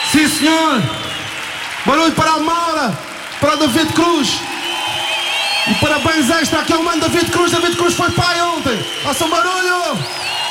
Sim, senhor. Barulho para a Maura, para David Cruz. E parabéns extra aqui ao mano David Cruz. David Cruz foi pai ontem. Façam barulho.